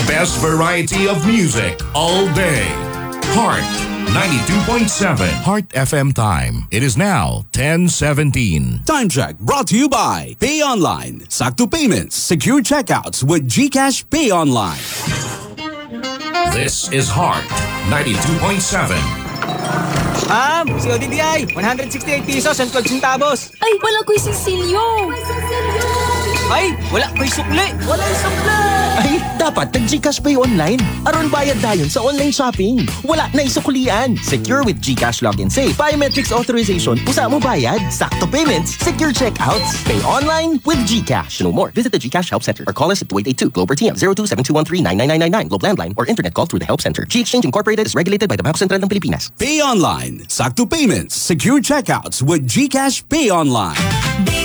The best variety of music all day. Heart 92.7 Heart FM time. It is now 10:17. Time check brought to you by Pay Online. Sakto Payments. Secure checkouts with GCash Pay Online. This is Heart 92.7. Si ODDI, 168 pesos and 12 centavos. Ay, wala ko'y sisilyo. Ay, wala ko'y sukli. Walang sukli. Ay, dapat nag-GCash Pay Online. Aron bayad dayon sa online shopping. Wala na isuklian. Secure with GCash Login Save. Biometrics authorization. Usa mo bayad. Sakto Payments. Secure checkouts. Pay online with GCash. To know more, visit the GCash Help Center or call us at 2882 Globe or TM 0272139999 Globe Landline or internet call through the Help Center. G-Exchange Incorporated is regulated by the Bangko Sentral ng Pilipinas. Pay Online. Sakto Payments. Secure checkouts with GCash Pay Online.